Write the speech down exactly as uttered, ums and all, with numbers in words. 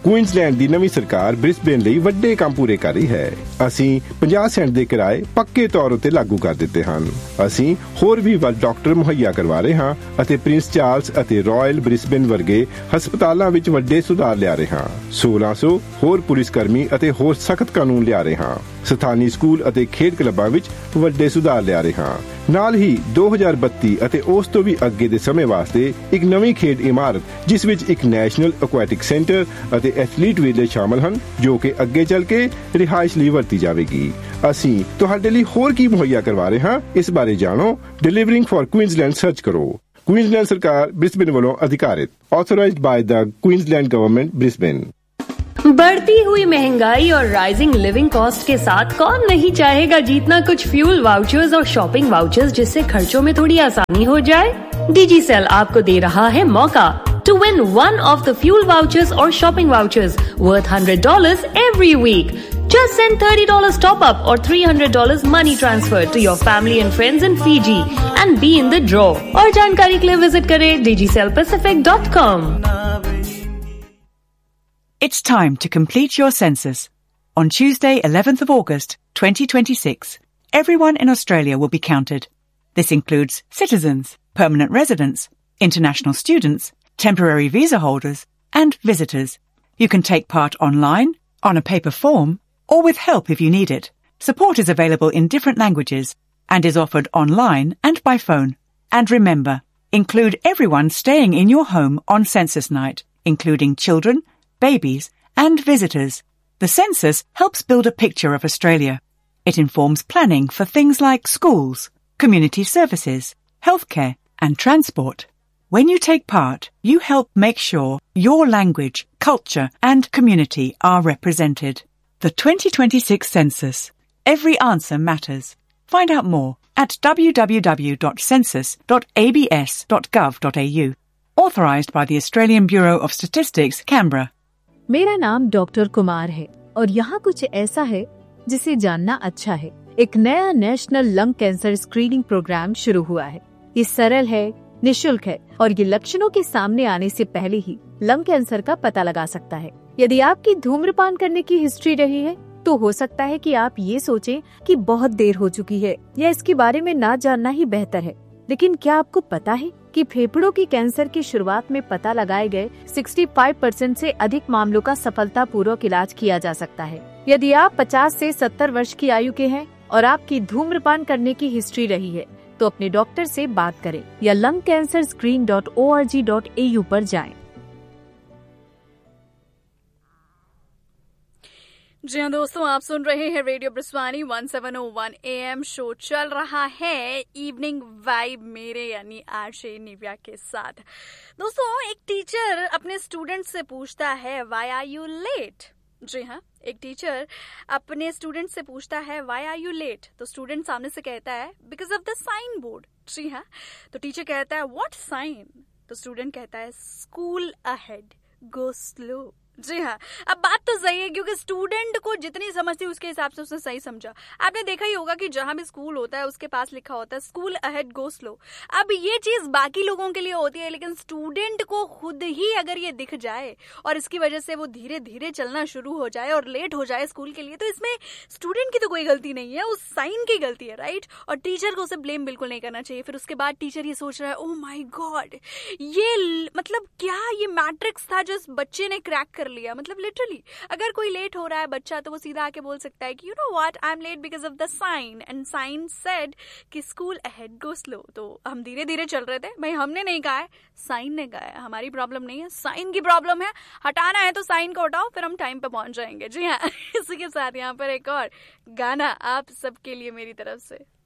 Queensland ਦੀ ਨਵੀਂ ਸਰਕਾਰ Brisbane ਲਈ ਵੱਡੇ ਕੰਮ ਪੂਰੇ ਕਰ ਰਹੀ ਹੈ। ਅਸੀਂ ਪੰਜਾਹ ਸੈਂਟ ਦੇ ਕਿਰਾਏ ਪੱਕੇ ਤੌਰ ਉੱਤੇ ਲਾਗੂ ਕਰ ਦਿੱਤੇ ਹਨ। ਅਸੀਂ ਹੋਰ ਵੀ ਵੱਧ ਡਾਕਟਰ ਮੁਹੱਈਆ ਕਰਵਾ ਰਹੇ ਹਾਂ ਅਤੇ ਪ੍ਰਿੰਸ ਚਾਰਲਸ ਅਤੇ ਰਾਇਲ ਬ੍ਰਿਸਬੇਨ ਵਰਗੇ ਹਸਪਤਾਲਾਂ ਵਿੱਚ ਵੱਡੇ ਸੁਧਾਰ ਲਿਆ ਰਹੇ ਹਾਂ। ਸੋਲਾਂ ਸੌ ਹੋਰ ਪੁਲਿਸ ਕਰਮੀ ਅਤੇ ਹੋਰ ਸਖਤ ਕਾਨੂੰਨ ਲਿਆ ਰਹੇ ਹਾਂ। ਸਥਾਨੀ ਸਕੂਲ ਅਤੇ ਖੇਡ ਕਲੱਬਾਂ ਵਿੱਚ ਵੱਡੇ ਸੁਧਾਰ ਲਿਆ ਰਹੇ ਹਾਂ। ਨਾਲ ਹੀ ਦੋ ਹਜ਼ਾਰ ਬੱਤੀ ਅਤੇ ਉਸ ਤੋਂ ਵੀ ਅੱਗੇ ਦੇ ਸਮੇਂ ਵਾਸਤੇ ਇੱਕ ਨਵੀਂ ਖੇਡ ਇਮਾਰਤ ਜਿਸ ਵਿੱਚ ਇੱਕ ਨੈਸ਼ਨਲ ਐਕੁਆਟਿਕ ਸੈਂਟਰ ਅਤੇ ਐਥਲੀਟ ਵਿਲੇਜ ਸ਼ਾਮਲ ਹਨ ਜੋ ਕਿ ਅੱਗੇ ਚੱਲ ਕੇ ਰਿਹਾਇਸ਼ ਲਈ ਵਰਤੀ ਜਾਵੇਗੀ। ਅਸੀਂ ਤੁਹਾਡੇ ਲਈ ਹੋਰ ਕੀ ਮੁਹੱਈਆ ਕਰਵਾ ਰਹੇ ਹਾਂ ਇਸ ਬਾਰੇ ਜਾਣੋ। ਡਿਲੀਵਰਿੰਗ ਫॉर ਕੁਈਨਜ਼ਲੈਂਡ ਸਰਚ ਕਰੋ। ਕੁਈਨਜ਼ਲੈਂਡ ਸਰਕਾਰ ਬ੍ਰਿਸਬੇਨ ਵੱਲੋਂ ਅਧਿਕਾਰਿਤ, authorised by the Queensland government Brisbane. बढ़ती हुई महंगाई और राइजिंग लिविंग कॉस्ट के साथ कौन नहीं चाहेगा जीतना कुछ फ्यूल वाउचर्स और शॉपिंग वाउचर्स जिससे खर्चों में थोड़ी आसानी हो जाए। डिजीसेल आपको दे रहा है मौका to win one of the fuel vouchers or shopping vouchers worth one hundred dollars every week. Just send thirty dollars top up or three hundred dollars money transfer to your family and friends in Fiji and be in the draw. और जानकारी के लिए visit करें digicel pacific dot com. It's time to complete your census. On Tuesday, eleventh of August, twenty twenty-six, everyone in Australia will be counted. This includes citizens, permanent residents, international students, temporary visa holders, and visitors. You can take part online, on a paper form, or with help if you need it. Support is available in different languages and is offered online and by phone. And remember, include everyone staying in your home on census night, including children, babies, and visitors. The census helps build a picture of Australia. It informs planning for things like schools, community services, healthcare, and transport. When you take part, you help make sure your language, culture, and community are represented. The twenty twenty-six census. Every answer matters. Find out more at w w w dot census dot a b s dot gov dot a u. Authorised by the Australian Bureau of Statistics, Canberra. मेरा नाम doctor Kumar है और यहाँ कुछ ऐसा है जिसे जानना अच्छा है। एक नया national lung cancer screening programme शुरू हुआ है। ये सरल है, निशुल्क है और ये लक्षणों के सामने आने से पहले ही लंग कैंसर का पता लगा सकता है। यदि आपकी धूम्रपान करने की हिस्ट्री रही है तो हो सकता है कि आप ये सोचें कि बहुत देर हो चुकी है या इसके बारे में ना जानना ही बेहतर है। लेकिन क्या आपको पता है कि फेफड़ों की कैंसर की शुरुआत में पता लगाए गए पैंसठ परसेंट से अधिक मामलों का सफलतापूर्वक इलाज किया जा सकता है। यदि आप पचास से सत्तर वर्ष की आयु के हैं और आपकी धूम्रपान करने की हिस्ट्री रही है तो अपने डॉक्टर से बात करें या lung cancer screen dot O R G dot A you पर जाएं। जी हाँ दोस्तों, आप सुन रहे हैं radio ब्रिस्वानी seventeen O one A M. Show चल रहा है इवनिंग वाइब मेरे यानी आरजे निव्या के साथ। दोस्तों, एक टीचर अपने स्टूडेंट से पूछता है व्हाई आर यू लेट। जी हाँ, एक टीचर अपने स्टूडेंट से पूछता है व्हाई आर यू लेट, तो स्टूडेंट सामने से कहता है because of the sign board. जी हाँ, तो टीचर कहता है व्हाट साइन, तो स्टूडेंट कहता है स्कूल अहेड गो स्लो। जी हाँ, अब बात तो सही है क्योंकि स्टूडेंट को जितनी समझ थी उसके हिसाब से उसने सही समझा। आपने देखा ही होगा कि जहां भी स्कूल होता है उसके पास लिखा होता है स्कूल अहेड गो स्लो। अब ये चीज बाकी लोगों के लिए होती है, लेकिन स्टूडेंट को खुद ही अगर ये दिख जाए और इसकी वजह से वो धीरे धीरे चलना शुरू हो जाए और लेट हो जाए स्कूल के लिए, तो इसमें स्टूडेंट की तो कोई गलती नहीं है, उस साइन की गलती है, राइट। और टीचर को उसे ब्लेम बिल्कुल नहीं करना चाहिए। फिर उसके बाद टीचर ये सोच रहा है ओह माय गॉड, ये मतलब क्या ये मैट्रिक्स था जो इस बच्चे ने क्रैक कर लिया। मतलब लिटरली अगर कोई लेट हो रहा है बच्चा तो वो सीधा आके बोल सकता है कि you know what, I am late because of the sign and sign said कि स्कूल अहेड गो स्लो। तो हम धीरे धीरे चल रहे थे, भाई हमने नहीं कहा है, साइन ने कहा है। हमारी प्रॉब्लम नहीं है, साइन की प्रॉब्लम है। हटाना है तो साइन को हटाओ, फिर हम टाइम पे पहुंच जाएंगे। जी हाँ, इसी के साथ यहाँ पर एक और गाना आप सबके लिए मेरी तरफ से।